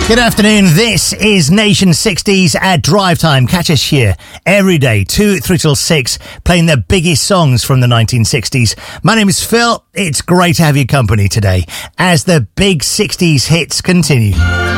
Good afternoon, this is Nation 60s at Drive Time. Catch us here every day, 2, 3 till 6, playing the biggest songs from the 1960s. My name is Phil, it's great to have your company today as the big 60s hits continue.